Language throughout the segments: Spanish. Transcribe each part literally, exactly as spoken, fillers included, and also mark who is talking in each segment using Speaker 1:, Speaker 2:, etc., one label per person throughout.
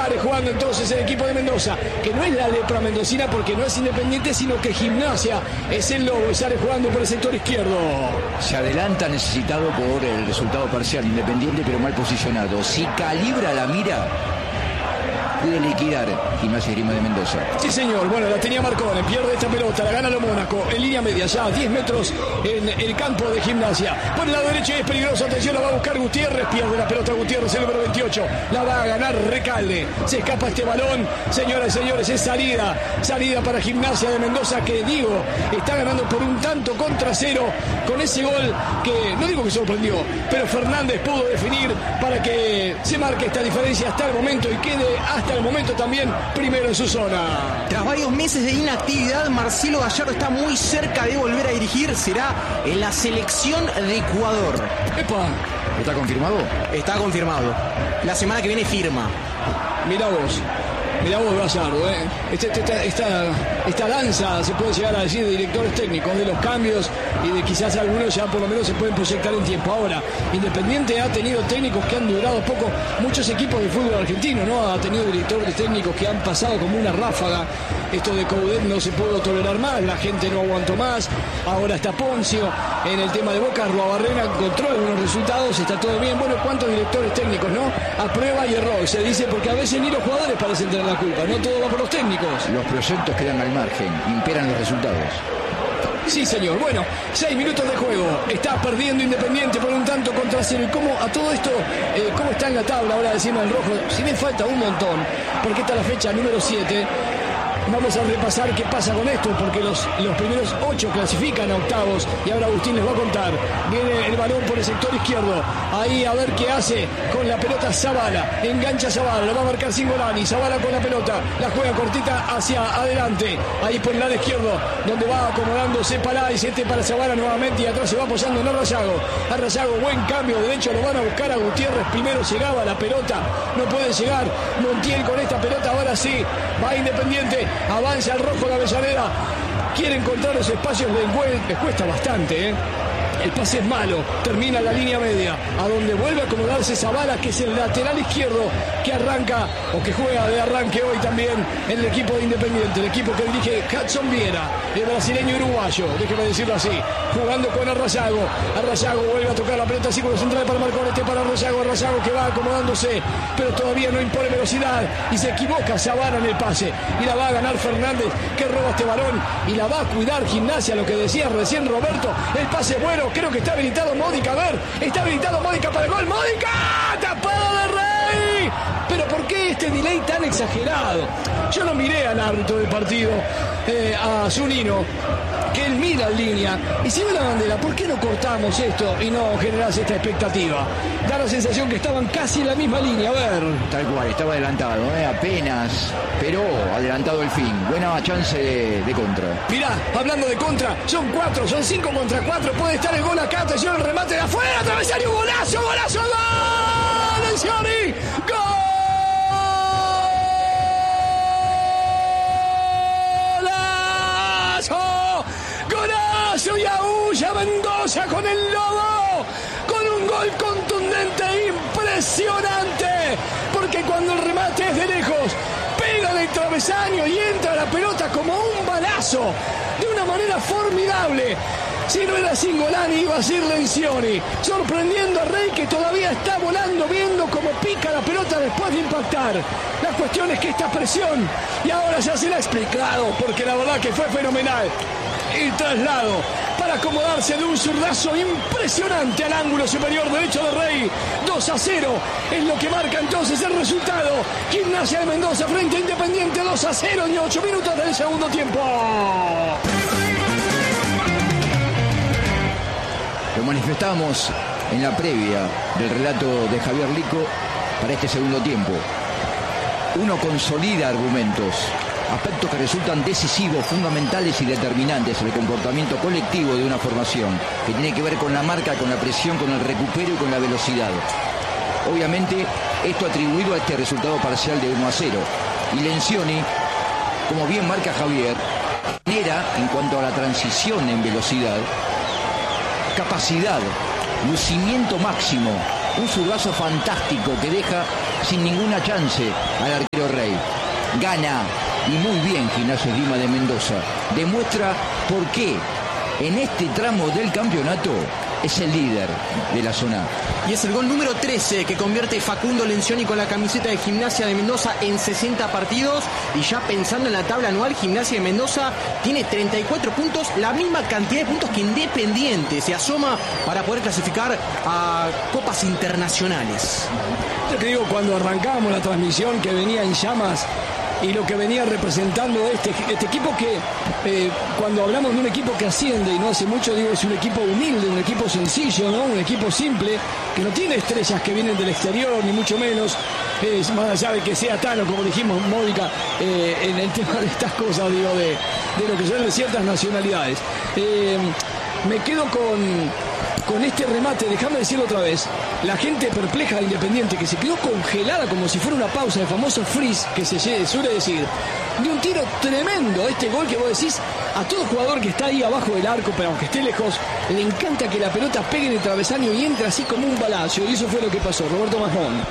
Speaker 1: Sale jugando entonces el equipo de Mendoza, que no es la lepra mendocina porque no es Independiente, sino que Gimnasia es el lobo y sale jugando por el sector izquierdo.
Speaker 2: Se adelanta necesitado por el resultado parcial, Independiente, pero mal posicionado. Si calibra la mira, puede liquidar Gimnasia Esgrima de Mendoza.
Speaker 1: Sí, señor. Bueno, la tenía Marcone, pierde esta pelota, la gana lo Mónaco en línea media, ya a diez metros en el campo de Gimnasia. Por el lado derecho es peligroso, atención, la va a buscar Gutiérrez, pierde la pelota Gutiérrez, el número veintiocho, la va a ganar Recalde. Se escapa este balón, señoras y señores, es salida, salida para Gimnasia de Mendoza, que digo, está ganando por un tanto contra cero con ese gol que, no digo que sorprendió, pero Fernández pudo definir para que se marque esta diferencia hasta el momento y quede hasta el momento también primero en su zona.
Speaker 3: Tras varios meses de inactividad, Marcelo Gallardo está muy cerca de volver a dirigir. Será en la selección de Ecuador.
Speaker 1: ¡Epa!
Speaker 2: ¿Está confirmado?
Speaker 3: Está confirmado. La semana que viene firma.
Speaker 1: Mirá vos. Mirá vos, Gallardo, ¿eh? Esta, esta, esta, esta danza, se puede llegar a decir, de directores técnicos, de los cambios y de quizás algunos ya por lo menos se pueden proyectar en tiempo. Ahora, Independiente ha tenido técnicos que han durado poco, muchos equipos de fútbol argentino, ¿no? Ha tenido directores técnicos que han pasado como una ráfaga. Esto de Coudet no se pudo tolerar más, la gente no aguantó más. Ahora está Poncio. En el tema de Boca, Ruabarrena encontró algunos resultados, está todo bien. Bueno, ¿cuántos directores técnicos, no? A prueba y error, se dice, porque a veces ni los jugadores parecen tener la culpa, no todo va por los técnicos.
Speaker 2: Los proyectos quedan al margen, imperan los resultados.
Speaker 1: Sí, señor. Bueno, seis minutos de juego. Está perdiendo Independiente por un tanto contra cero. ¿Y cómo a todo esto, eh, cómo está en la tabla ahora encima del rojo? Si bien falta un montón, porque está la fecha número siete. Vamos a repasar qué pasa con esto, porque los, los primeros ocho clasifican a octavos y ahora Agustín les va a contar. Viene el balón por el sector izquierdo, ahí a ver qué hace con la pelota Zavala, engancha Zavala, lo va a marcar Cingolani, Zavala con la pelota, la juega cortita hacia adelante, ahí por el lado izquierdo, donde va acomodándose Paláez, este para Zavala nuevamente y atrás se va apoyando en Arrayago. Arrayago, buen cambio, de hecho lo van a buscar a Gutiérrez, primero llegaba la pelota, no puede llegar Montiel con esta pelota, ahora sí, va Independiente. Avanza el rojo de Avellaneda. Quiere encontrar los espacios, les cuesta bastante, ¿eh? El pase es malo, termina la línea media, a donde vuelve a acomodarse Zavala, que es el lateral izquierdo que arranca o que juega de arranque hoy también en el equipo de Independiente, el equipo que dirige Hudson Viera, el brasileño uruguayo, déjeme decirlo así, jugando con Arrayago. Arrayago vuelve a tocar la pelota, círculo central para Marcón, este para Arrayago, Arrayago que va acomodándose, pero todavía no impone velocidad y se equivoca Zavala en el pase y la va a ganar Fernández, que roba este balón y la va a cuidar Gimnasia, lo que decía recién Roberto. El pase es bueno, creo que está habilitado Módica, a ver, está habilitado Módica para el gol, Módica, tapado de Rey. Pero ¿por qué este delay tan exagerado? Yo no miré al árbitro del partido, eh, a Zunino, que él mira en línea y si ve la bandera, ¿por qué no cortamos esto y no generás esta expectativa? Da la sensación que estaban casi en la misma línea, a ver.
Speaker 2: Tal cual, estaba adelantado, ¿eh? Apenas, pero adelantado el fin. Buena chance de, de contra.
Speaker 1: Mirá, hablando de contra, son cuatro, son cinco contra cuatro, puede estar el gol acá, atención, el remate de afuera, travesario, golazo, golazo, gol, Lencioni, gol. Y aúlla Mendoza con el lobo, con un gol contundente e impresionante, porque cuando el remate es de lejos, pega en el travesaño y entra la pelota como un balazo, de una manera formidable. Si no era Cingolani, iba a ser Lencioni, sorprendiendo a Rey, que todavía está volando, viendo cómo pica la pelota después de impactar. La cuestión es que esta presión, y ahora ya se la ha explicado, porque la verdad que fue fenomenal el traslado para acomodarse de un zurdazo impresionante al ángulo superior derecho de Rey. Dos a cero es lo que marca entonces el resultado. Gimnasia de Mendoza frente a Independiente, dos a cero en ocho minutos del segundo tiempo.
Speaker 2: Lo manifestamos en la previa del relato de Javier Lico para este segundo tiempo. Uno consolida argumentos, aspectos que resultan decisivos, fundamentales y determinantes en el comportamiento colectivo de una formación, que tiene que ver con la marca, con la presión, con el recupero y con la velocidad. Obviamente, esto atribuido a este resultado parcial de uno a cero. Y Lencioni, como bien marca Javier, genera, en cuanto a la transición en velocidad, capacidad, lucimiento máximo, un zurdazo fantástico que deja sin ninguna chance al arquero Rey. Gana, y muy bien, Gimnasia Esgrima de Mendoza. Demuestra por qué en este tramo del campeonato es el líder de la zona.
Speaker 3: Y es el gol número trece que convierte Facundo Lencioni con la camiseta de Gimnasia de Mendoza en sesenta partidos. Y ya pensando en la tabla anual, Gimnasia de Mendoza tiene treinta y cuatro puntos, la misma cantidad de puntos que Independiente. Se asoma para poder clasificar a copas internacionales.
Speaker 1: Yo te digo, cuando arrancábamos la transmisión, que venía en llamas, y lo que venía representando este, este equipo que, eh, cuando hablamos de un equipo que asciende, y no hace mucho, digo, es un equipo humilde, un equipo sencillo, ¿no? Un equipo simple, que no tiene estrellas que vienen del exterior, ni mucho menos, es más allá de que sea Tano, como dijimos, Mónica, eh, en el tema de estas cosas, digo, de, de lo que son de ciertas nacionalidades. Eh, me quedo con... Con este remate, déjame decirlo otra vez, la gente perpleja de Independiente, que se quedó congelada como si fuera una pausa, el famoso freeze que se suele decir, de un tiro tremendo. Este gol que vos decís, a todo jugador que está ahí abajo del arco, pero aunque esté lejos, le encanta que la pelota pegue en el travesaño y entre así como un balazo, y eso fue lo que pasó. Roberto Masmón.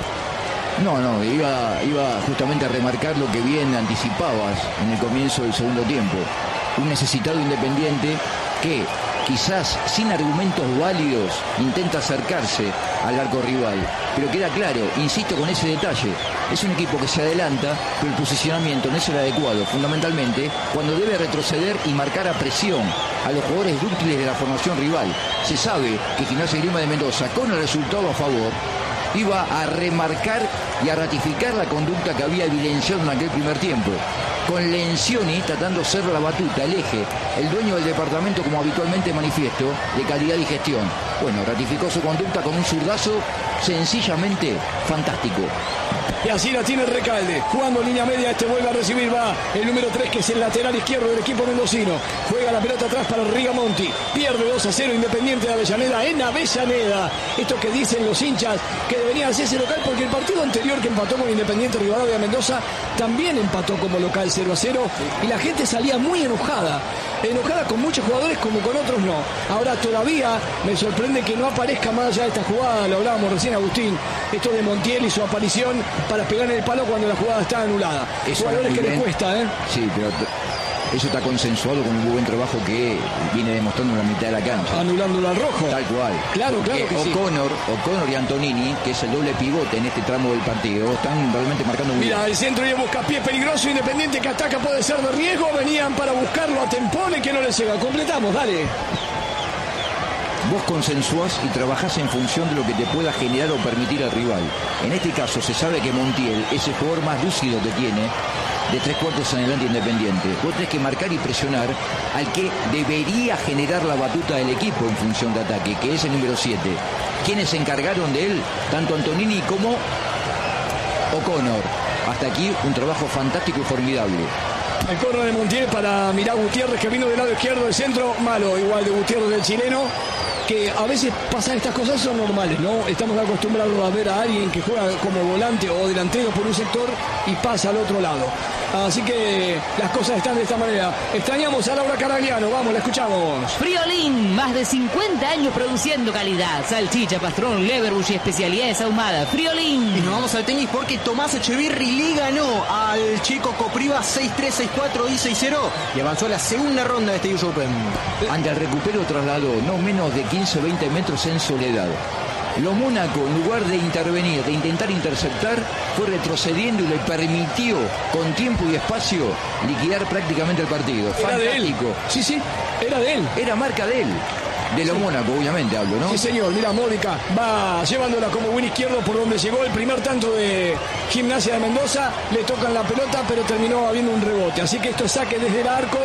Speaker 2: No, no, iba, iba justamente a remarcar lo que bien anticipabas en el comienzo del segundo tiempo. Un necesitado Independiente que quizás sin argumentos válidos intenta acercarse al arco rival, pero queda claro, insisto con ese detalle, es un equipo que se adelanta, pero el posicionamiento no es el adecuado, fundamentalmente cuando debe retroceder y marcar a presión a los jugadores dúctiles de la formación rival. Se sabe que Gimnasia Esgrima de Mendoza, con el resultado a favor, iba a remarcar y a ratificar la conducta que había evidenciado en aquel primer tiempo, con Lencioni tratando de ser la batuta, el eje, el dueño del departamento, como habitualmente manifiesto, de calidad y gestión. Bueno, ratificó su conducta con un zurdazo sencillamente fantástico.
Speaker 1: Y así la tiene Recalde, jugando línea media, este vuelve a recibir, va el número tres, que es el lateral izquierdo del equipo mendocino, juega la pelota atrás para Rigamonti, pierde dos a cero Independiente de Avellaneda en Avellaneda. Esto que dicen los hinchas que deberían hacerse local, porque el partido anterior que empató con Independiente Rivadavia de Mendoza también empató como local cero a cero, y la gente salía muy enojada, enojada con muchos jugadores como con otros no. Ahora todavía me sorprende que no aparezca más allá de esta jugada, lo hablábamos recién, Agustín, esto de Montiel y su aparición para pegar en el palo cuando la jugada está anulada.
Speaker 2: Eso
Speaker 1: jugadores que
Speaker 2: bien.
Speaker 1: les cuesta, ¿eh?
Speaker 2: Sí, pero eso está consensuado con el muy buen trabajo que viene demostrando en la mitad de la cancha.
Speaker 1: Anulándolo al rojo.
Speaker 2: Tal cual.
Speaker 1: Claro, claro que sí.
Speaker 2: O'Connor, O'Connor y Antonini, que es el doble pivote en este tramo del partido, están realmente marcando muy bien.
Speaker 1: Mira, el centro y el buscapié peligroso, Independiente que ataca, puede ser de riesgo, venían para buscarlo a Tempone, que no le llega. Completamos, dale.
Speaker 2: Vos consensuás y trabajás en función de lo que te pueda generar o permitir al rival. En este caso se sabe que Montiel es el jugador más lúcido que tiene, de tres cuartos en adelante Independiente. Vos tenés que marcar y presionar al que debería generar la batuta del equipo en función de ataque, que es el número siete. ¿Quiénes se encargaron de él? Tanto Antonini como O'Connor. Hasta aquí un trabajo fantástico y formidable.
Speaker 1: El corno de Montiel para Mirá Gutiérrez, que vino del lado izquierdo del centro, malo igual de Gutiérrez, del chileno, que a veces pasan estas cosas, son normales, ¿no? Estamos acostumbrados a ver a alguien que juega como volante o delantero por un sector y pasa al otro lado. Así que las cosas están de esta manera. Extrañamos a Laura Caragliano, vamos, la escuchamos.
Speaker 4: Friolín, más de cincuenta años produciendo calidad. Salchicha, pastrón, leverbush y especialidades ahumadas. Friolín.
Speaker 3: Y nos vamos al tenis porque Tomás Echeverry le ganó al chico Copriva seis tres, seis cuatro y seis cero y avanzó a la segunda ronda de este U S Open.
Speaker 2: Ante el recupero trasladó no menos de quince a veinte metros en soledad. Lo Mónaco, en lugar de intervenir, de intentar interceptar, fue retrocediendo y le permitió, con tiempo y espacio, liquidar prácticamente el partido.
Speaker 1: Era de él. Sí, sí, era de él.
Speaker 2: Era marca de él. De lo sí. Mónaco, obviamente hablo, ¿no?
Speaker 1: Sí, señor. Mira, Mónica va llevándola como buen izquierdo por donde llegó el primer tanto de Gimnasia de Mendoza. Le tocan la pelota, pero terminó habiendo un rebote. Así que esto es saque desde el arco.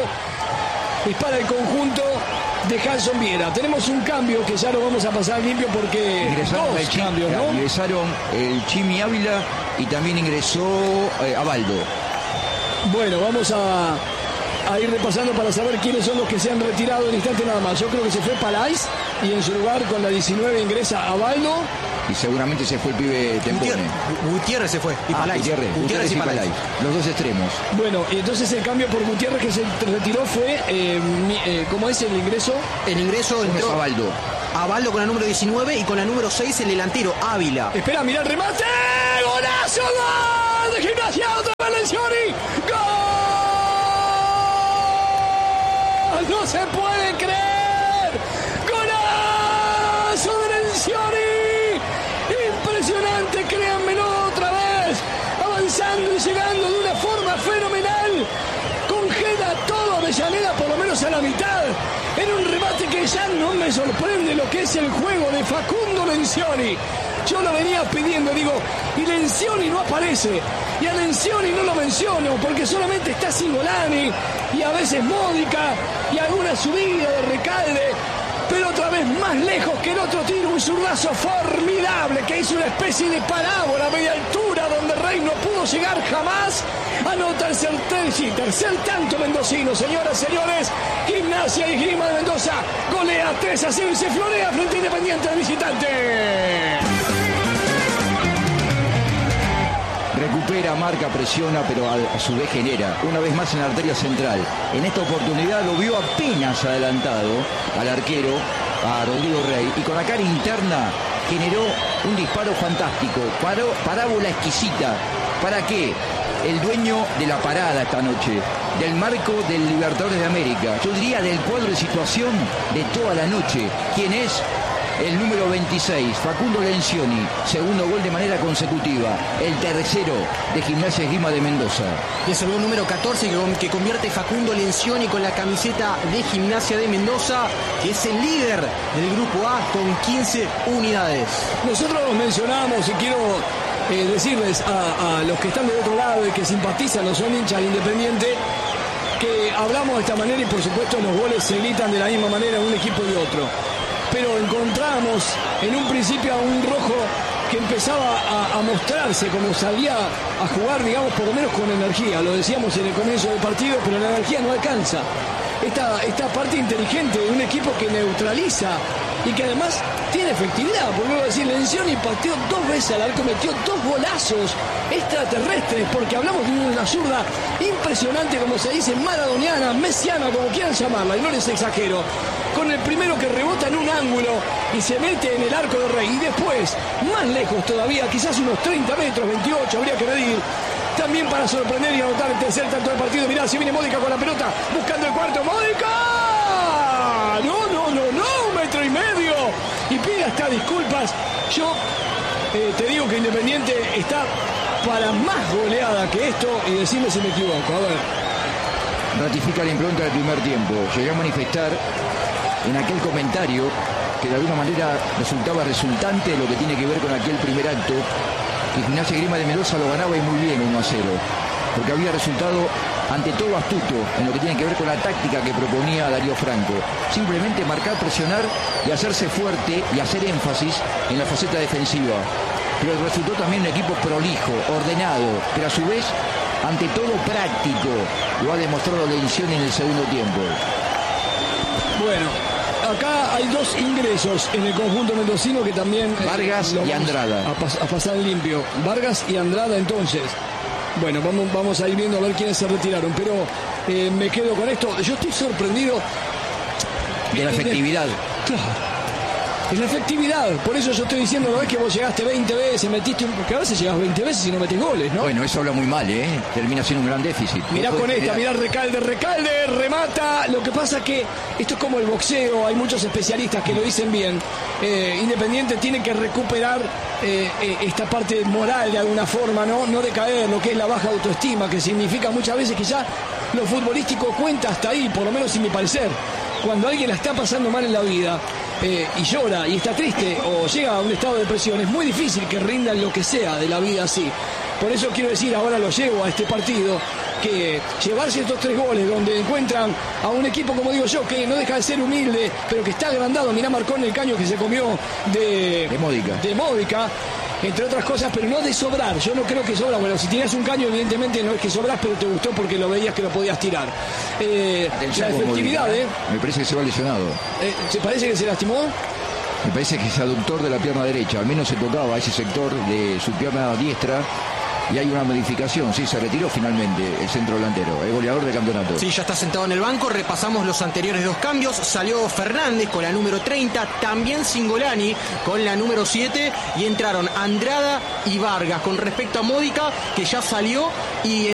Speaker 1: Es para el conjunto de Hanson Viera. Tenemos un cambio que ya lo vamos a pasar limpio porque
Speaker 2: ingresaron
Speaker 1: dos
Speaker 2: el Chi,
Speaker 1: cambios, ¿no?
Speaker 2: Ingresaron el Chimi Ávila y también ingresó eh, Abaldo.
Speaker 1: Bueno, vamos a, a ir repasando para saber quiénes son los que se han retirado en instante nada más. Yo creo que se fue Palais y en su lugar con la diecinueve ingresa Abaldo.
Speaker 2: Y seguramente se fue el pibe Tempone.
Speaker 3: Gutiérrez, Gutiérrez se fue. Y
Speaker 2: ah,
Speaker 3: Palais.
Speaker 2: Gutiérrez, Gutiérrez, Gutiérrez y Palais. Los dos extremos.
Speaker 1: Bueno, y entonces el cambio por Gutiérrez que se retiró fue, eh, eh, ¿cómo es el ingreso?
Speaker 3: El ingreso entró
Speaker 2: Abaldo.
Speaker 3: Abaldo con la número diecinueve y con la número seis el delantero Ávila.
Speaker 1: Espera, mirá el remate. ¡Golazo! ¡Gol de Gimnasia! ¡Otra vez se puede creer. ¡Golazo de Lencioni! Impresionante, créanmelo otra vez. Avanzando y llegando de una forma fenomenal. Congela todo Avellaneda, por lo menos a la mitad. En un remate que ya no me sorprende lo que es el juego de Facundo Lencioni. Yo lo venía pidiendo, digo, y Lencioni no aparece. Y a Lencioni no lo menciono porque solamente está Cingolani y a veces Módica y alguna subida de Recalde. Pero otra vez más lejos que el otro tiro, un zurdazo formidable que hizo una especie de parábola a media altura donde Rey no pudo llegar jamás. Anota el tercer, sí, tercer tanto mendocino, señoras y señores. Gimnasia y Esgrima de Mendoza golea tres a cero y se florea frente a Independiente del visitante.
Speaker 2: Recupera, marca, presiona, pero a, a su vez genera. Una vez más en la arteria central. En esta oportunidad lo vio apenas adelantado al arquero, a Rodrigo Rey. Y con la cara interna generó un disparo fantástico. Paró, parábola exquisita. ¿Para qué? El dueño de la parada esta noche. Del marco del Libertadores de América. Yo diría del cuadro de situación de toda la noche. ¿Quién es? El número veintiséis, Facundo Lencioni, segundo gol de manera consecutiva, el tercero de Gimnasia y Esgrima de Mendoza.
Speaker 3: Y es el gol número catorce que, que convierte Facundo Lencioni con la camiseta de Gimnasia de Mendoza, que es el líder del grupo A con quince unidades.
Speaker 1: Nosotros mencionamos, y quiero eh, decirles a, a los que están del otro lado y que simpatizan, no son hinchas de Independiente, que hablamos de esta manera y por supuesto los goles se gritan de la misma manera de un equipo y de otro. Pero encontramos en un principio a un rojo que empezaba a, a mostrarse como salía a jugar, digamos, por lo menos con energía. Lo decíamos en el comienzo del partido, pero la energía no alcanza. Esta, esta parte inteligente de un equipo que neutraliza y que además tiene efectividad. Por luego decir, Lencioni pateó dos veces al arco, metió dos golazos extraterrestres, porque hablamos de una zurda impresionante, como se dice, maradoniana, mesiana, como quieran llamarla, y no les exagero. Con el primero que rebota en un ángulo y se mete en el arco de Rey. Y después, más lejos todavía, quizás unos treinta metros, veintiocho, habría que medir. También para sorprender y anotar el tercer tanto del partido. Mirá, si viene Módica con la pelota, buscando el cuarto. ¡Módica! No, no, no, no, un metro y medio. Y pide hasta disculpas. Yo eh, te digo que Independiente está para más goleada que esto y decirme si me equivoco. A ver.
Speaker 2: Ratifica la impronta del primer tiempo. Llegué a manifestar en aquel comentario que de alguna manera resultaba resultante de lo que tiene que ver con aquel primer acto, que Gimnasia y Esgrima de Mendoza lo ganaba y muy bien uno a cero, porque había resultado ante todo astuto en lo que tiene que ver con la táctica que proponía Darío Franco. Simplemente marcar, presionar y hacerse fuerte y hacer énfasis en la faceta defensiva. Pero resultó también un equipo prolijo, ordenado, pero a su vez ante todo práctico. Lo ha demostrado Lencioni en el segundo tiempo.
Speaker 1: Bueno, acá hay dos ingresos en el conjunto mendocino que también...
Speaker 2: Vargas
Speaker 1: eh,
Speaker 2: y Andrada.
Speaker 1: A, pas a pasar limpio. Vargas y Andrada entonces. Bueno, vamos, vamos a ir viendo a ver quiénes se retiraron. Pero eh, me quedo con esto. Yo estoy sorprendido...
Speaker 2: De la efectividad.
Speaker 1: Claro. Es la efectividad, por eso yo estoy diciendo, no es que vos llegaste veinte veces, metiste un... porque a veces llegas veinte veces y no metes goles, ¿no?
Speaker 2: Bueno, eso habla muy mal, ¿eh? Termina siendo un gran déficit.
Speaker 1: Mirá con esta, mirá Recalde, Recalde, remata. Lo que pasa que esto es como el boxeo, hay muchos especialistas que lo dicen bien. Eh, Independiente tiene que recuperar eh, eh, esta parte moral de alguna forma, ¿no? No decaer, lo que es la baja autoestima, que significa muchas veces que ya lo futbolístico cuenta hasta ahí, por lo menos sin mi parecer. Cuando alguien la está pasando mal en la vida eh, y llora y está triste o llega a un estado de depresión, es muy difícil que rindan lo que sea de la vida así. Por eso quiero decir, ahora lo llevo a este partido, que llevarse estos tres goles donde encuentran a un equipo, como digo yo, que no deja de ser humilde, pero que está agrandado. Mirá Marcón el caño que se comió de,
Speaker 2: de Módica.
Speaker 1: De Módica. Entre otras cosas, pero no de sobrar. Yo no creo que sobra. Bueno, si tenías un caño, evidentemente no es que sobras, pero te gustó porque lo veías que lo podías tirar. Eh, la efectividad, ¿eh?
Speaker 2: Me parece que se va lesionado.
Speaker 1: Eh, ¿Se parece que se lastimó?
Speaker 2: Me parece que es aductor de la pierna derecha. Al menos se tocaba ese sector de su pierna diestra. Y hay una modificación, sí, se retiró finalmente el centro delantero, el goleador del campeonato.
Speaker 3: Sí, ya está sentado en el banco, repasamos los anteriores dos cambios. Salió Fernández con la número treinta, también Cingolani con la número siete, y entraron Andrada y Vargas. Con respecto a Módica, que ya salió, y entró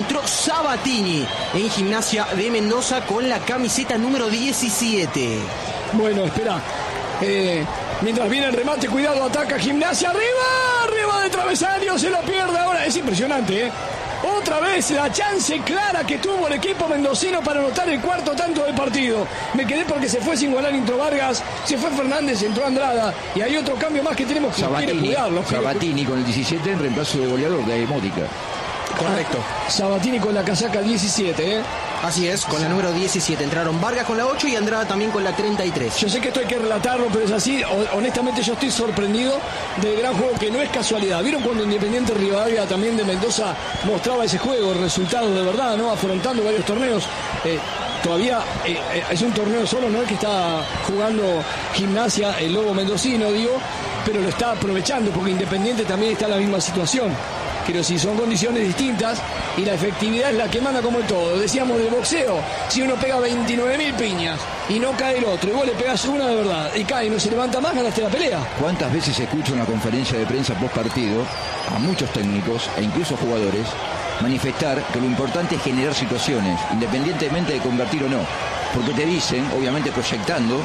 Speaker 3: Sabatini en Gimnasia de Mendoza con la camiseta número diecisiete.
Speaker 1: Bueno, espera. Eh, mientras viene el remate, cuidado, ataca Gimnasia. ¡Arriba! ¡Arriba de travesaño! Se lo pierde ahora. Es impresionante, ¿eh? Otra vez la chance clara que tuvo el equipo mendocino para anotar el cuarto tanto del partido. Me quedé porque se fue Singualán, entró Vargas, se fue Fernández, entró Andrada. Y hay otro cambio más que tenemos que
Speaker 2: Sabatini,
Speaker 1: cuidarlo.
Speaker 2: Sabatini con el diecisiete en reemplazo de goleador de Mótica.
Speaker 3: Correcto.
Speaker 1: Sabatini con la casaca diecisiete, ¿eh?
Speaker 3: Así es, con la número diecisiete. Entraron Vargas con la ocho y Andrada también con la treinta y tres.
Speaker 1: Yo sé que esto hay que relatarlo, pero es así. Honestamente yo estoy sorprendido del gran juego, que no es casualidad. ¿Vieron cuando Independiente Rivadavia también de Mendoza mostraba ese juego, el resultado de verdad, ¿no? Afrontando varios torneos. Eh, todavía eh, eh, es un torneo solo, no es que está jugando Gimnasia, el Lobo mendocino, digo, pero lo está aprovechando porque Independiente también está en la misma situación. Pero si son condiciones distintas y la efectividad es la que manda como el todo. Decíamos del boxeo, si uno pega veintinueve mil piñas y no cae el otro, y vos le pegás una de verdad y cae y no se levanta más, ganaste la pelea.
Speaker 2: ¿Cuántas veces escucho en la conferencia de prensa post partido a muchos técnicos e incluso jugadores manifestar que lo importante es generar situaciones, independientemente de convertir o no? Porque te dicen, obviamente proyectando,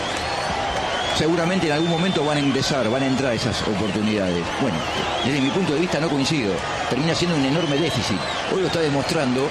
Speaker 2: seguramente en algún momento van a ingresar, van a entrar esas oportunidades. Bueno, desde mi punto de vista no coincido. Termina siendo un enorme déficit. Hoy lo está demostrando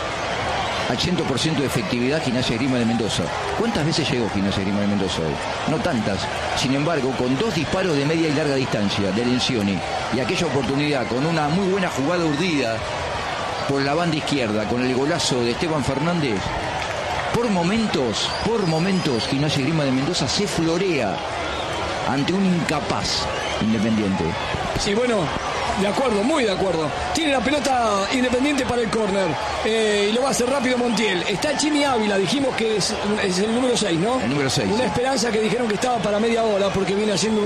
Speaker 2: al cien por ciento de efectividad Gimnasia Esgrima de Mendoza. ¿Cuántas veces llegó Gimnasia Esgrima de Mendoza hoy? No tantas. Sin embargo, con dos disparos de media y larga distancia de Lencioni y aquella oportunidad con una muy buena jugada urdida por la banda izquierda, con el golazo de Esteban Fernández, Por momentos, por momentos, Gimnasia Esgrima de Mendoza se florea ante un incapaz Independiente.
Speaker 1: Sí, bueno, de acuerdo, muy de acuerdo. Tiene la pelota Independiente para el córner. Eh, y lo va a hacer rápido Montiel. Está Chimi Ávila, dijimos que es, es el número seis, ¿no?
Speaker 2: El número seis.
Speaker 1: Una
Speaker 2: sí.
Speaker 1: esperanza que dijeron que estaba para media hora porque viene haciendo un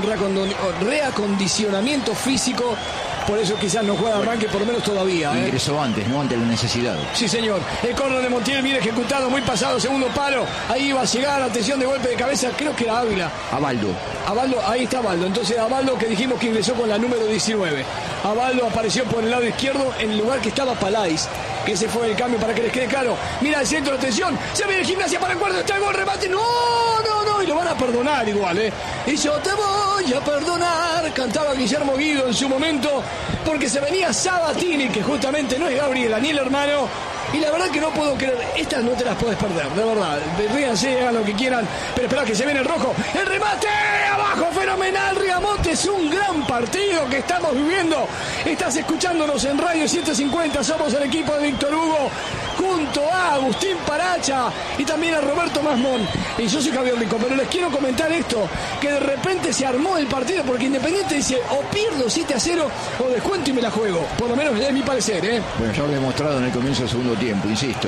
Speaker 1: reacondicionamiento físico. Por eso quizás no juega
Speaker 2: bueno,
Speaker 1: arranque, por lo menos todavía. ¿eh?
Speaker 2: Ingresó antes, no ante la necesidad.
Speaker 1: Sí, señor. El córner de Montiel viene ejecutado, muy pasado, segundo palo. Ahí va a llegar, atención de golpe de cabeza, creo que era Ávila.
Speaker 2: Abaldo.
Speaker 1: Abaldo, ahí está Abaldo. Entonces Abaldo, que dijimos que ingresó con la número diecinueve. Abaldo apareció por el lado izquierdo en el lugar que estaba Palais. Que ese fue el cambio para que les quede claro. Mira el centro, atención. Se viene Gimnasia para el cuarto, está el gol, remate. No, no, no. Y lo van a perdonar igual, ¿eh? Y yo te voy a perdonar. Cantaba Guillermo Guido en su momento. Porque se venía Sabatini, que justamente no es Gabriela ni el hermano. Y la verdad que no puedo creer, estas no te las puedes perder, de verdad. Ríanse, hagan lo que quieran, pero esperá que se viene el rojo. ¡El remate! ¡Abajo! ¡Fenomenal! Rigamonte, es un gran partido que estamos viviendo. Estás escuchándonos en Radio setecientos cincuenta, somos el equipo de Víctor Hugo, junto a Agustín Paracha y también a Roberto Masmón. Y yo soy Javier Rico, pero les quiero comentar esto, que de repente se armó el partido porque Independiente dice, o pierdo siete a cero o descuento y me la juego. Por lo menos es mi parecer, ¿eh?
Speaker 2: Bueno, ya lo he demostrado en el comienzo del segundo tiempo, insisto.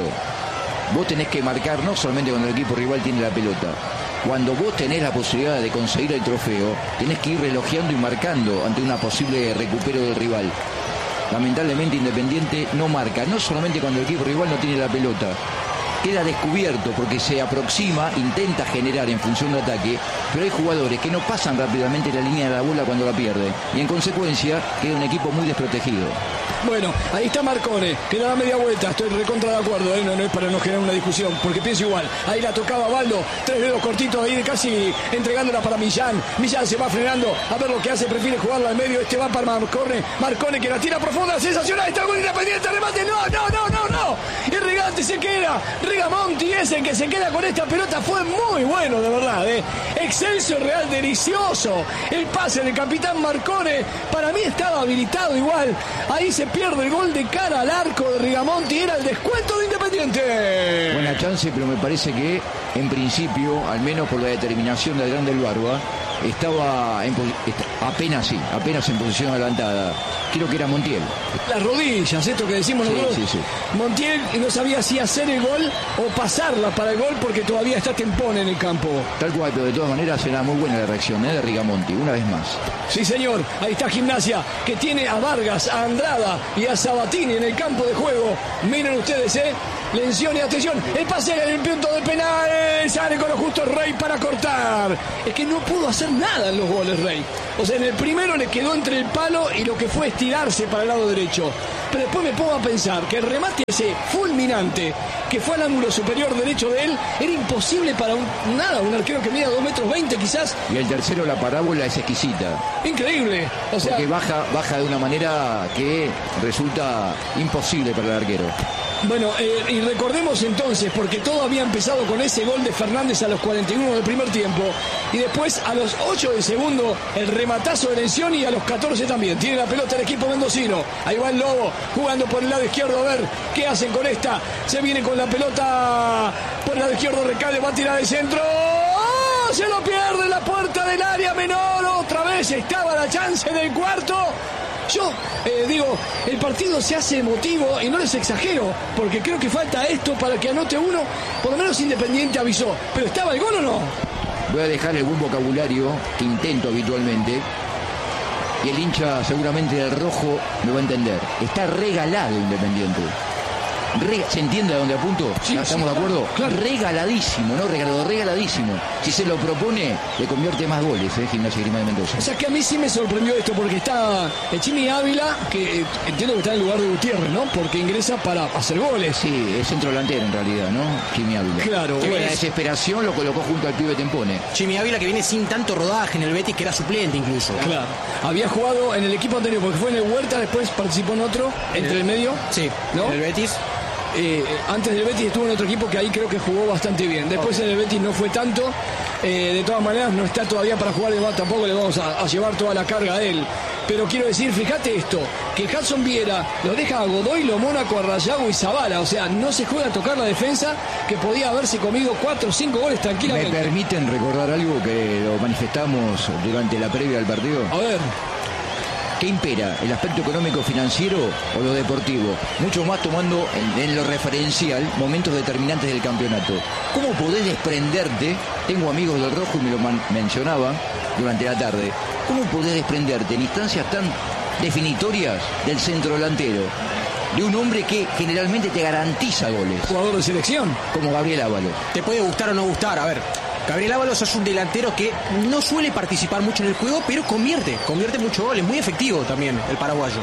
Speaker 2: Vos tenés que marcar no solamente cuando el equipo rival tiene la pelota. Cuando vos tenés la posibilidad de conseguir el trofeo, tenés que ir relojeando y marcando ante una posible recupero del rival. Lamentablemente Independiente no marca, no solamente cuando el equipo rival no tiene la pelota. Queda descubierto porque se aproxima, intenta generar en función de ataque, pero hay jugadores que no pasan rápidamente la línea de la bola cuando la pierden y en consecuencia queda un equipo muy desprotegido.
Speaker 1: Bueno, ahí está Marcone, que da media vuelta, estoy recontra de acuerdo, ¿eh? no, no es para no generar una discusión, porque pienso igual. Ahí la tocaba Baldo, tres dedos cortitos ahí, casi entregándola para Millán. Millán se va frenando, a ver lo que hace, prefiere jugarla al medio, este va para Marcone, Marcone que la tira profunda, sensacional, está con Independiente, remate, no, no, no, no, no. Y Rigante se queda, Rigamonti ese que se queda con esta pelota, fue muy bueno, de verdad, ¿eh? Excelso, real, delicioso. El pase del capitán Marcone, para mí estaba habilitado igual, ahí se pierde el gol de cara al arco de Rigamonti, era el descuento de Independiente.
Speaker 2: Buena chance, pero me parece que en principio, al menos por la determinación del Grande del Barba, estaba en, apenas sí, apenas en posición adelantada. Creo que era Montiel.
Speaker 1: Las rodillas, esto que decimos
Speaker 2: sí,
Speaker 1: nosotros.
Speaker 2: Sí, sí.
Speaker 1: Montiel no sabía si hacer el gol o pasarla para el gol porque todavía está Tempone en el campo.
Speaker 2: Tal cual, pero de todas maneras era muy buena la reacción ¿eh? de Rigamonti, una vez más.
Speaker 1: Sí, señor, ahí está Gimnasia, que tiene a Vargas, a Andrada y a Sabatini en el campo de juego. Miren ustedes, ¿eh? Lencioni, atención, el pase en el punto de penal, sale con lo justo Rey para cortar. Es que no pudo hacer nada en los goles Rey. O sea, en el primero le quedó entre el palo y lo que fue estirarse para el lado derecho. pero después me pongo a pensar que el remate ese fulminante que fue al ángulo superior derecho de él era imposible para un nada, un arquero que mida dos metros veinte quizás.
Speaker 2: Y el tercero, la parábola es exquisita.
Speaker 1: Increíble. O sea,
Speaker 2: porque baja, baja de una manera que resulta imposible para el arquero.
Speaker 1: Bueno, eh, y recordemos entonces, porque todo había empezado con ese gol de Fernández a los cuarenta y uno del primer tiempo, y después a los ocho del segundo, el rematazo de Lencioni, y a los catorce también. Tiene la pelota el equipo mendocino. Ahí va el Lobo, jugando por el lado izquierdo, a ver qué hacen con esta. Se viene con la pelota por el lado izquierdo, Recalde, va a tirar el centro. ¡Oh! Se lo pierde en la puerta del área menor. Otra vez estaba la chance del cuarto. Yo eh, digo, el partido se hace emotivo y no les exagero, porque creo que falta esto para que anote uno. Por lo menos Independiente avisó. ¿Pero estaba el gol o no?
Speaker 2: Voy a dejar el buen vocabulario que intento habitualmente, y el hincha seguramente del rojo me va a entender. Está regalado Independiente. Re, ¿se entiende a dónde apunto?
Speaker 1: Sí,
Speaker 2: ¿Estamos
Speaker 1: sí,
Speaker 2: de
Speaker 1: claro,
Speaker 2: acuerdo?
Speaker 1: claro.
Speaker 2: Regaladísimo, ¿no? Regalado, regaladísimo. Si se lo propone, le convierte más goles, ¿eh? Gimnasia y Grima de Mendoza.
Speaker 1: O sea que a mí sí me sorprendió esto, porque está el Chimi Ávila, que eh, entiendo que está en el lugar de Gutiérrez, ¿no? Porque ingresa para hacer goles.
Speaker 2: Sí, es centro delantero en realidad, ¿no? Jimmy Ávila.
Speaker 1: Claro,
Speaker 2: Que
Speaker 1: bueno.
Speaker 2: la desesperación lo colocó junto al pibe Tempone.
Speaker 3: Jimmy Ávila, que viene sin tanto rodaje en el Betis, que era suplente incluso.
Speaker 1: Claro. Había jugado en el equipo anterior, porque fue en el Huerta, después participó en otro, entre el medio.
Speaker 3: Sí,
Speaker 1: ¿no?
Speaker 3: en el Betis.
Speaker 1: Eh, antes del Betis estuvo en otro equipo que ahí creo que jugó bastante bien. Después en el Betis no fue tanto. Eh, de todas maneras no está todavía para jugar, tampoco le vamos a, a llevar toda la carga a él. Pero quiero decir, fíjate esto, que Hudson Viera lo deja a Godoy, Lo Mónaco, a Rayago y Zavala. O sea, no se juega a tocar la defensa, que podía haberse comido cuatro o cinco goles
Speaker 2: ¿Me
Speaker 1: tranquilamente.
Speaker 2: permiten recordar algo que lo manifestamos durante la previa del partido?
Speaker 1: A ver.
Speaker 2: ¿Qué impera? ¿El aspecto económico financiero o lo deportivo? Mucho más tomando en, en lo referencial momentos determinantes del campeonato. ¿Cómo podés desprenderte? Tengo amigos del rojo y me lo man- mencionaban durante la tarde. ¿Cómo podés desprenderte en instancias tan definitorias del centro delantero? De un hombre que generalmente te garantiza goles,
Speaker 1: Jugador de selección.
Speaker 2: como Gabriel Ábalos.
Speaker 3: Te puede gustar o no gustar, a ver. Gabriel Ábalos es un delantero que no suele participar mucho en el juego, pero convierte, convierte muchos goles, muy efectivo también el paraguayo.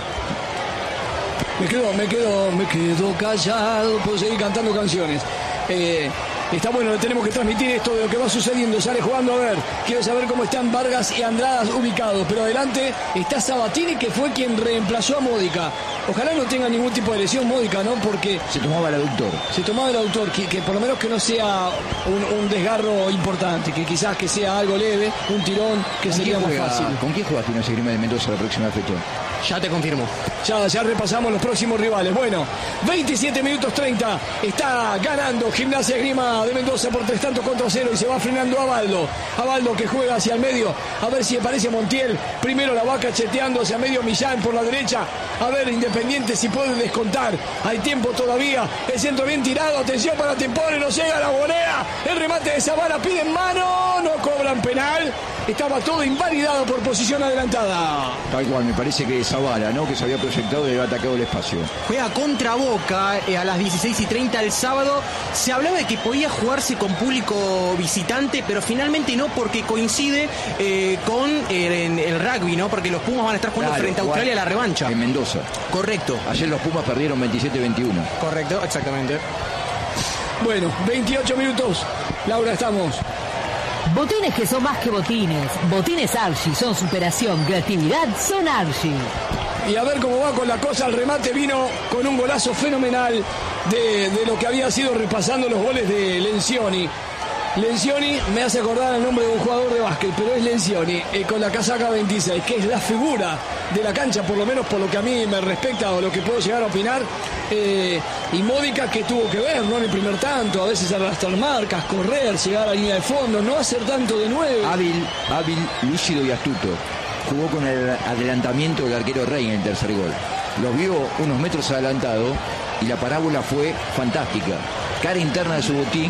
Speaker 1: Me quedo, me quedo, me quedo callado, puedo seguir cantando canciones. Eh, está bueno, tenemos que transmitir esto de lo que va sucediendo. Sale jugando, a ver, quiero saber cómo están Vargas y Andradas ubicados, pero adelante está Sabatini, que fue quien reemplazó a Módica. Ojalá no tenga ningún tipo de lesión Módica, ¿no? Porque
Speaker 2: Se tomaba el aductor.
Speaker 1: se tomaba el autor, que, que por lo menos que no sea un, un desgarro importante, que quizás que sea algo leve, un tirón, que
Speaker 2: ¿Con
Speaker 1: sería
Speaker 2: quién
Speaker 1: más
Speaker 2: juega,
Speaker 1: fácil.
Speaker 2: ¿Con quién juega Gimnasia y Grima de Mendoza la próxima fecha?
Speaker 3: Ya te confirmo.
Speaker 1: Ya, ya repasamos los próximos rivales. Bueno, veintisiete minutos treinta. Está ganando Gimnasia Grima de Mendoza por tres tantos contra cero y se va frenando a Baldo. A Baldo que juega hacia el medio. A ver si aparece Montiel. Primero la va cacheteando hacia medio Millán por la derecha. A ver Independiente si puede descontar. Hay tiempo todavía. El centro bien tirado. Atención para Tempone. No llega la volea. El remate de Zavala. Piden mano. No cobran penal. Estaba todo invalidado por posición adelantada.
Speaker 2: Tal cual, me parece que Zavala, ¿no? Que se había proyectado y había atacado el espacio.
Speaker 3: Juega contra Boca eh, a las dieciséis y treinta el sábado. Se hablaba de que podía jugarse con público visitante, pero finalmente no, porque coincide eh, con eh, en el rugby, ¿no? Porque los Pumas van a estar jugando
Speaker 2: Claro,
Speaker 3: frente a
Speaker 2: jugar
Speaker 3: Australia la revancha.
Speaker 2: En Mendoza.
Speaker 3: Correcto.
Speaker 2: Ayer los Pumas perdieron veintisiete veintiuno.
Speaker 3: Correcto, exactamente.
Speaker 1: Bueno, veintiocho minutos. Laura, estamos.
Speaker 4: Botines que son más que botines. Botines Archie son superación, creatividad, son Archie.
Speaker 1: Y a ver cómo va con la cosa. El remate vino con un golazo fenomenal de, de lo que había sido repasando los goles de Lencioni. Lencioni me hace acordar el nombre de un jugador de básquet, pero es Lencioni, eh, con la casaca veintiséis, que es la figura de la cancha, por lo menos por lo que a mí me respecta o lo que puedo llegar a opinar. Eh, y Módica, que tuvo que ver, ¿no? En el primer tanto, a veces arrastrar marcas, correr, llegar a la línea de fondo, no hacer tanto de nueve.
Speaker 2: Hábil, hábil, lúcido y astuto. Jugó con el adelantamiento del arquero Rey en el tercer gol. Lo vio unos metros adelantado y la parábola fue fantástica. Cara interna de su botín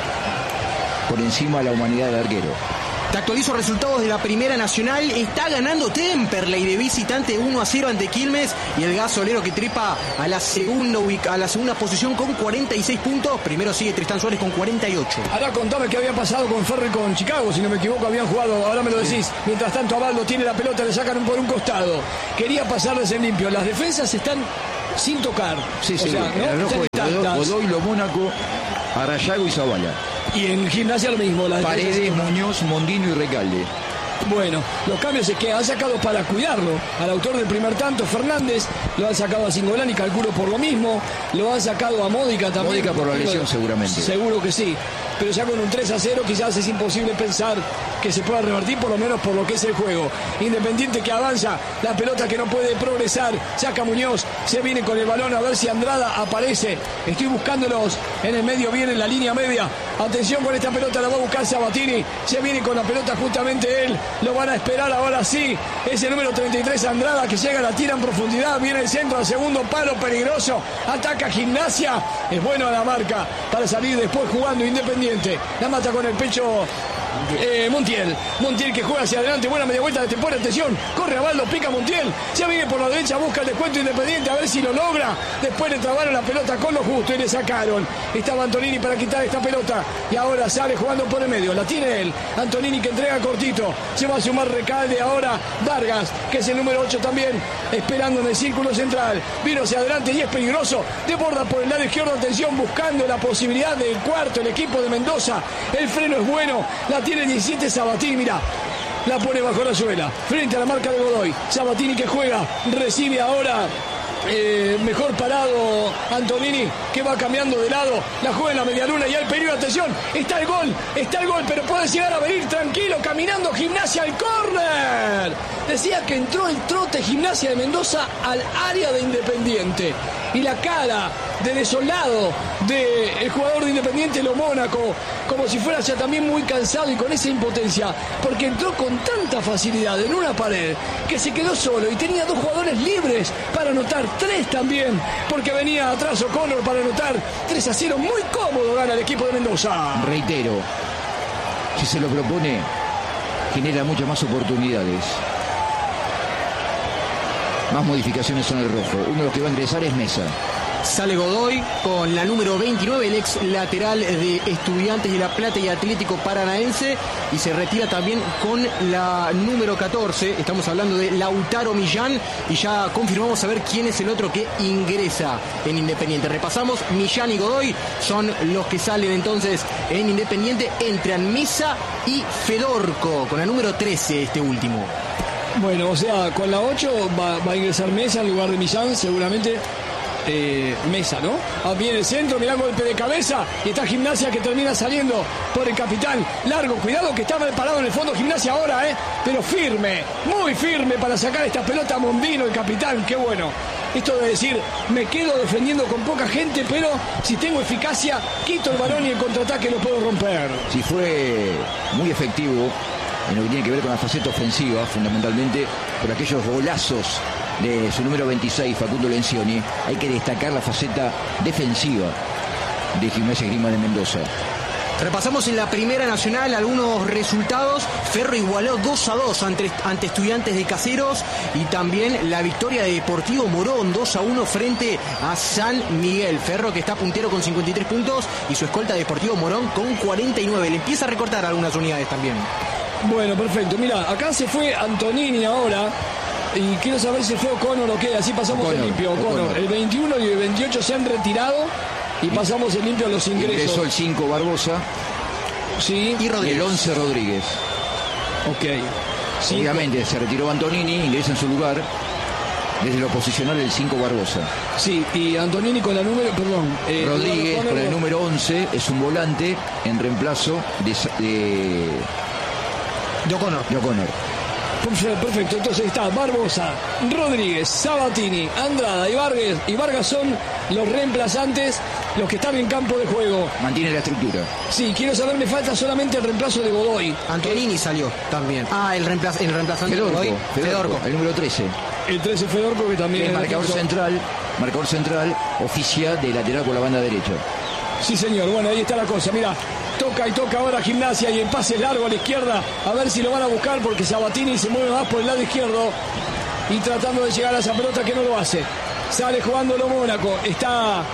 Speaker 2: por encima de la humanidad del arquero.
Speaker 3: Te actualizo resultados de la Primera Nacional. Está ganando Temperley de visitante uno a cero ante Quilmes. Y el gasolero que trepa a la segunda, ubica, a la segunda posición con cuarenta y seis puntos. Primero sigue Tristán Suárez con cuarenta y ocho.
Speaker 1: Ahora contame qué había pasado con Ferro y con Chicago, si no me equivoco, habían jugado, ahora me lo decís. Mientras tanto Abaldo tiene la pelota, le sacan por un costado. Quería pasarles en limpio. Las defensas están sin tocar.
Speaker 2: Sí,
Speaker 1: o
Speaker 2: sí,
Speaker 1: sea,
Speaker 2: en el
Speaker 1: ¿no?
Speaker 2: rojo
Speaker 1: Ya
Speaker 2: es
Speaker 1: está-
Speaker 2: Godoy, Lo Mónaco, Arrayago y Zavala.
Speaker 1: Y en Gimnasia lo mismo. La
Speaker 2: Paredes, Muñoz, Mondino y Recalde.
Speaker 1: Bueno, los cambios es que han sacado para cuidarlo al autor del primer tanto, Fernández, lo han sacado a Cingolani, calculo por lo mismo, lo han sacado a Módica también.
Speaker 2: Módica por la lesión, seguramente.
Speaker 1: Seguro que sí, pero ya con un tres a cero quizás es imposible pensar que se pueda revertir, por lo menos por lo que es el juego. Independiente que avanza, la pelota que no puede progresar, saca Muñoz, se viene con el balón a ver si Andrada aparece. Estoy buscándolos en el medio, viene en la línea media. Atención con esta pelota, la va a buscar Sabatini, se viene con la pelota justamente él. Lo van a esperar ahora sí. Es el número treinta y tres Andrada que llega, la tira en profundidad. Viene el centro al segundo palo, peligroso. Ataca Gimnasia. Es bueno a la marca para salir después jugando Independiente. La mata con el pecho eh, Montiel. Montiel que juega hacia adelante. Buena media vuelta de temporada. Atención. Corre a Baldo, pica Montiel. Ya viene por la derecha, busca el descuento Independiente. A ver si lo logra. Después le trabaron la pelota con lo justo y le sacaron. Estaba Antonini para quitar esta pelota. Y ahora sale jugando por el medio. La tiene él. Antonini que entrega cortito. Se va a sumar Recalde ahora. Vargas, que es el número ocho también. Esperando en el círculo central. Vino hacia adelante y es peligroso. Desborda por el lado izquierdo. Atención, buscando la posibilidad del cuarto. El equipo de Mendoza. El freno es bueno. La tiene diecisiete Sabatini. Mira. La pone bajo la suela. Frente a la marca de Godoy. Sabatini que juega. Recibe ahora. Eh, mejor parado Antonini, que va cambiando de lado, la juega en la medialuna y hay peligro. Atención, está el gol, está el gol, pero puede llegar a venir tranquilo, caminando Gimnasia al córner. Decía que entró el trote Gimnasia de Mendoza al área de Independiente y la cara de desolado del jugador de Independiente, Lo Mónaco, como si fuera ya también muy cansado y con esa impotencia, porque entró con tanta facilidad en una pared que se quedó solo y tenía dos jugadores libres para anotar, tres también, porque venía atrás O'Connor para anotar. Tres a cero, muy cómodo gana el equipo de Mendoza.
Speaker 2: Reitero, si se lo propone, genera muchas más oportunidades. Más modificaciones son el rojo. Uno de los que va a ingresar es Mesa.
Speaker 3: Sale Godoy con la número veintinueve, el ex lateral de Estudiantes de La Plata y Atlético Paranaense, y se retira también con la número catorce. Estamos hablando de Lautaro Millán y ya confirmamos a ver quién es el otro que ingresa en Independiente. Repasamos, Millán y Godoy son los que salen entonces en Independiente. Entran Mesa y Fedorco con la número trece, este último.
Speaker 1: Bueno, o sea, con la ocho va, va a ingresar Mesa en lugar de Millán, seguramente. Eh, Mesa, ¿no? Ah, viene el centro, mirá, golpe de cabeza y está Gimnasia que termina saliendo por el capitán. Largo, cuidado que está mal parado en el fondo Gimnasia ahora, ¿eh? Pero firme, muy firme para sacar esta pelota a Mondino, el capitán, qué bueno. Esto de decir, me quedo defendiendo con poca gente, pero si tengo eficacia, quito el balón y el contraataque lo puedo romper.
Speaker 2: Si fue muy efectivo en lo que tiene que ver con la faceta ofensiva, fundamentalmente por aquellos golazos de su número veintiséis, Facundo Lencioni, hay que destacar la faceta defensiva de Gimnasia y Esgrima de Mendoza.
Speaker 3: Repasamos en la Primera Nacional algunos resultados. Ferro igualó dos a dos ante, ante Estudiantes de Caseros, y también la victoria de Deportivo Morón dos a uno frente a San Miguel. Ferro que está puntero con cincuenta y tres puntos y su escolta Deportivo Morón con cuarenta y nueve. Le empieza a recortar algunas unidades también.
Speaker 1: Bueno, perfecto. Mira, acá se fue Antonini ahora. Y quiero saber si fue O'Connor o qué. Así pasamos
Speaker 2: O'Connor,
Speaker 1: el limpio. O'Connor.
Speaker 2: O'Connor.
Speaker 1: El veintiuno y el veintiocho se han retirado y pasamos el limpio a los ingresos.
Speaker 2: Ingresó el cinco Barbosa
Speaker 1: Sí.
Speaker 3: Y
Speaker 2: y
Speaker 3: Rodríguez.
Speaker 2: el once Rodríguez.
Speaker 1: Ok. Cinco.
Speaker 2: Obviamente se retiró Antonini, ingresa en su lugar desde lo posicional el cinco Barbosa.
Speaker 1: Sí, y Antonini con la número, perdón. eh,
Speaker 2: Rodríguez
Speaker 1: O'Connor,
Speaker 2: con el número once es un volante en reemplazo de, de,
Speaker 3: De O'Connor.
Speaker 2: de O'Connor.
Speaker 1: Perfecto, entonces está Barbosa, Rodríguez, Sabatini, Andrada y Vargas, y Vargas son los reemplazantes, los que están en campo de juego.
Speaker 2: Mantiene la estructura.
Speaker 1: Sí, quiero saber, me falta solamente el reemplazo de Godoy.
Speaker 3: Antonini salió también. Ah, el, reemplaz, el reemplazante de
Speaker 2: Fedorco,
Speaker 3: Godoy.
Speaker 2: Fedorco,
Speaker 3: Fedorco.
Speaker 2: el número trece.
Speaker 1: El trece Fedorco que también
Speaker 2: El
Speaker 1: es
Speaker 2: marcador
Speaker 1: defensor.
Speaker 2: central, marcador central, oficia de lateral por la banda derecha.
Speaker 1: Sí, señor. Bueno, ahí está la cosa. Mira, toca y toca ahora Gimnasia y el pase es largo a la izquierda. A ver si lo van a buscar porque Sabatini se mueve más por el lado izquierdo y tratando de llegar a esa pelota que no lo hace. Sale jugando Lo Mónaco. Está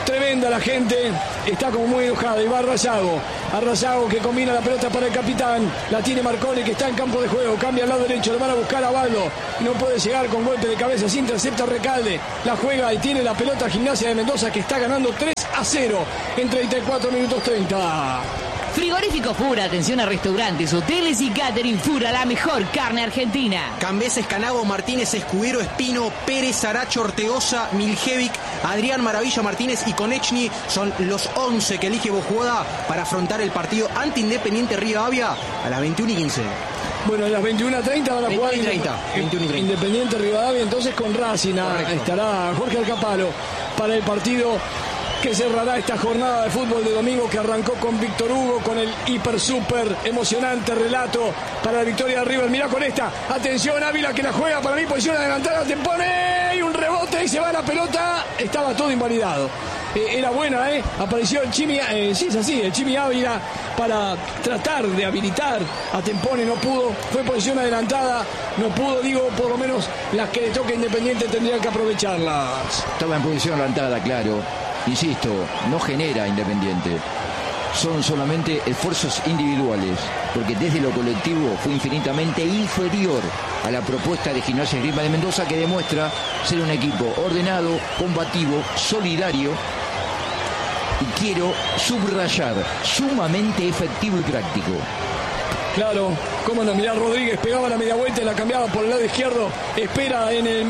Speaker 1: tremenda la gente, está como muy enojada y va Arrayago. Arrayago que combina la pelota para el capitán, la tiene Marconi que está en campo de juego, cambia al lado derecho, le van a buscar a Baldo y no puede llegar con golpe de cabeza, se intercepta Recalde, la juega y tiene la pelota Gimnasia de Mendoza que está ganando tres a cero en treinta y cuatro minutos treinta.
Speaker 4: Frigorífico Fura, atención a restaurantes, hoteles y catering Fura, la mejor carne argentina.
Speaker 3: Cambeses, Canabo, Martínez, Escudero, Espino, Pérez, Aracho, Ortegoza, Miljevic, Adrián Maravilla, Martínez y Konechny son los once que elige Bojuda para afrontar el partido ante Independiente Rivadavia a las veintiuna y quince.
Speaker 1: Bueno, a las veintiuna y treinta van a jugar
Speaker 3: veintiuna y treinta, veintiuna y treinta.
Speaker 1: Independiente Rivadavia, entonces con Racing estará Jorge Alcapalo para el partido que cerrará esta jornada de fútbol de domingo que arrancó con Víctor Hugo, con el hiper super emocionante relato para la victoria de River. Mirá con esta, atención Ávila que la juega para mí, posición adelantada, te pone y un rebote y se va la pelota, estaba todo invalidado. Eh, era buena, ¿eh? Apareció el Chimi, eh, sí es así, el Chimi Ávila para tratar de habilitar a Tempone, no pudo, fue posición adelantada, no pudo, digo, por lo menos las que le toca Independiente tendrían que aprovecharlas.
Speaker 2: Estaba en posición adelantada, claro. Insisto, no genera Independiente. Son solamente esfuerzos individuales, porque desde lo colectivo fue infinitamente inferior a la propuesta de Gimnasia Esgrima de Mendoza, que demuestra ser un equipo ordenado, combativo, solidario y quiero subrayar, sumamente efectivo y práctico.
Speaker 1: Claro, cómo no, mirá, Rodríguez pegaba la media vuelta y la cambiaba por el lado izquierdo, espera en el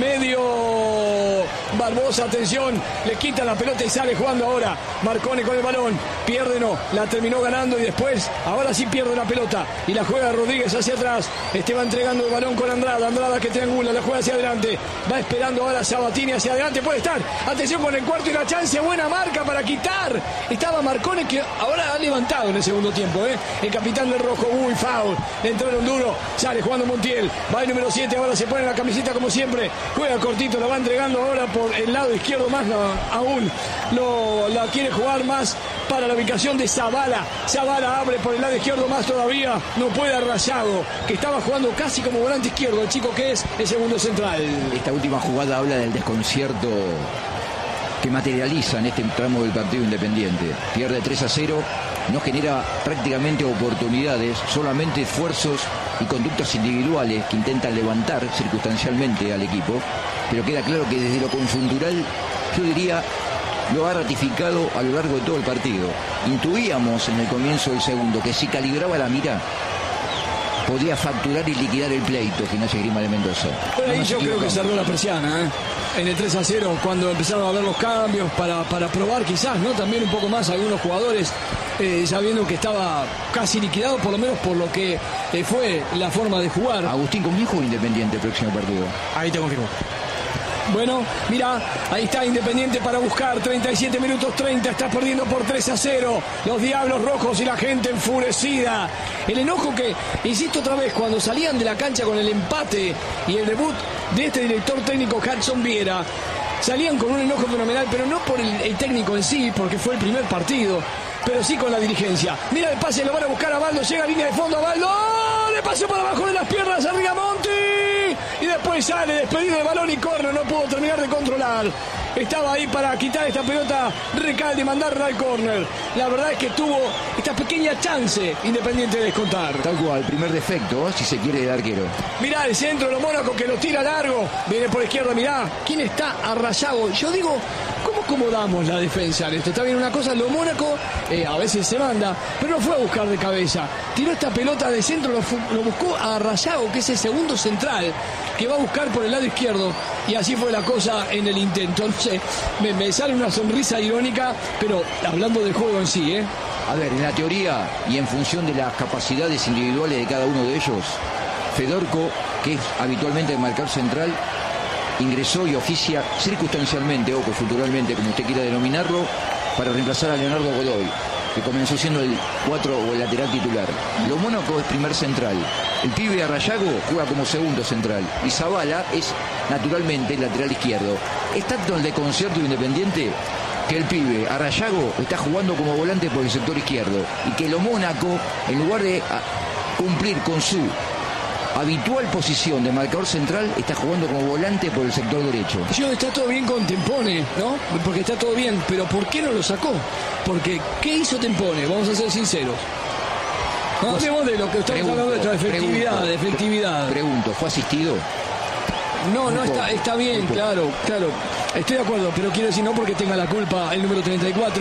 Speaker 1: medio, Barbosa, atención, le quita la pelota y sale jugando ahora, Marconi con el balón, pierde no, la terminó ganando y después, ahora sí pierde la pelota y la juega Rodríguez hacia atrás, este va entregando el balón con Andrada, Andrada que triangula, la juega hacia adelante, va esperando ahora Sabatini hacia adelante, puede estar, atención con el cuarto y la chance, buena marca para quitar, estaba Marconi que ahora ha levantado en el segundo tiempo, ¿eh? El capitán del rojo, uy, foul, le entraron duro, sale jugando Montiel, va el número siete, ahora se pone la camiseta como siempre, juega cortito, la va entregando ahora por el lado izquierdo más no, aún, lo, la quiere jugar más para la ubicación de Zavala, Zavala abre por el lado izquierdo más todavía, no puede Arrayago, que estaba jugando casi como volante izquierdo, el chico que es el segundo central.
Speaker 2: Esta última jugada habla del desconcierto que materializa en este tramo del partido Independiente, pierde tres a cero, no genera prácticamente oportunidades, solamente esfuerzos y conductas individuales que intentan levantar circunstancialmente al equipo, pero queda claro que desde lo conjuntural, yo diría, lo ha ratificado a lo largo de todo el partido. Intuíamos en el comienzo del segundo que si calibraba la mira, podía facturar y liquidar el pleito Gimnasia Esgrima de Mendoza.
Speaker 1: Por ahí no yo creo que cerró la persiana, ¿eh? En el tres a cero, cuando empezaron a ver los cambios para, para probar quizás, ¿no? También un poco más algunos jugadores, eh, sabiendo que estaba casi liquidado, por lo menos por lo que eh, fue la forma de jugar.
Speaker 2: Agustín, ¿con quién juega Independiente el próximo partido?
Speaker 3: Ahí te confirmo.
Speaker 1: Bueno, mira, ahí está Independiente para buscar, treinta y siete minutos treinta, está perdiendo por tres a cero, los Diablos Rojos y la gente enfurecida. El enojo que, insisto otra vez, cuando salían de la cancha con el empate y el debut de este director técnico Hudson Viera, salían con un enojo fenomenal, pero no por el, el técnico en sí, porque fue el primer partido, pero sí con la dirigencia. Mira el pase, lo van a buscar a Baldo, llega a línea de fondo a Baldo, ¡oh! Le pasó por abajo de las piernas a Rigamonti y después sale despedido de balón y córner, no pudo terminar de controlar. Estaba ahí para quitar esta pelota Recalde y mandarla al córner. La verdad es que tuvo esta pequeña chance Independiente de descontar.
Speaker 2: Tal cual, primer defecto, si se quiere, de arquero.
Speaker 1: Mirá el centro de los Mónacos que lo tira largo. Viene por izquierda, mirá. ¿Quién está? Arrayago. Yo digo, ¿cómo acomodamos la defensa en esto? Está bien una cosa, lo Mónaco eh, a veces se manda, pero no fue a buscar de cabeza. Tiró esta pelota de centro, lo, lo buscó a Arrayago, que es el segundo central, que va a buscar por el lado izquierdo. Y así fue la cosa en el intento. No sé, me, me sale una sonrisa irónica, pero hablando del juego en sí, ¿eh?
Speaker 2: A ver, en la teoría y en función de las capacidades individuales de cada uno de ellos, Fedorco, que es habitualmente el marcador central, ingresó y oficia circunstancialmente o culturalmente, como usted quiera denominarlo, para reemplazar a Leonardo Godoy, que comenzó siendo el cuatro o el lateral titular. Lo Mónaco es primer central. El pibe Arrayago juega como segundo central. Y Zavala es naturalmente el lateral izquierdo. Es tanto el desconcierto Independiente que el pibe Arrayago está jugando como volante por el sector izquierdo. Y que Lo Mónaco, en lugar de cumplir con su habitual posición de marcador central, está jugando como volante por el sector derecho.
Speaker 1: Yo, está todo bien con Tempone, ¿no? Porque está todo bien, pero ¿por qué no lo sacó? Porque, ¿qué hizo Tempone? Vamos a ser sinceros. No hablemos de lo que estamos hablando de esta efectividad,
Speaker 2: pregunto,
Speaker 1: de efectividad.
Speaker 2: Pregunto, ¿fue asistido?
Speaker 1: No, no, está, está bien, claro, claro. Estoy de acuerdo, pero quiero decir no porque tenga la culpa el número treinta y cuatro.